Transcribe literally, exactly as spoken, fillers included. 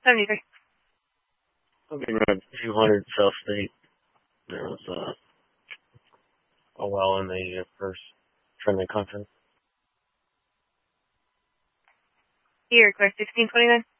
seventy-three. Okay, Road two hundred South State. There was uh, a well in the uh, first friendly conference. Here, request sixteen twenty-nine.